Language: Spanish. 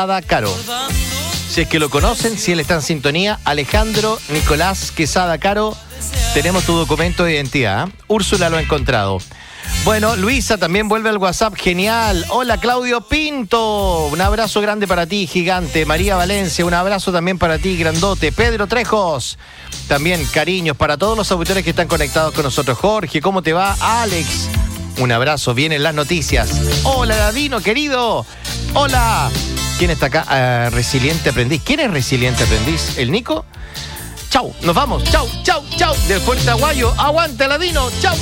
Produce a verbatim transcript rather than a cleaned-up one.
Caro. Si es que lo conocen, si él está en sintonía, Alejandro Nicolás Quesada Caro, tenemos tu documento de identidad. ¿eh? Úrsula lo ha encontrado. Bueno, Luisa también vuelve al WhatsApp, genial. Hola, Claudio Pinto, un abrazo grande para ti, gigante. María Valencia, un abrazo también para ti, grandote. Pedro Trejos, también cariños para todos los auditores que están conectados con nosotros. Jorge, ¿cómo te va? Alex, un abrazo, vienen las noticias. Hola, Ladino, querido. Hola. ¿Quién está acá? Uh, Resiliente Aprendiz. ¿Quién es Resiliente Aprendiz? ¿El Nico? Chau, nos vamos. Chau, chau, chau. Del Fuerte Aguayo. Aguante, Ladino. Chau.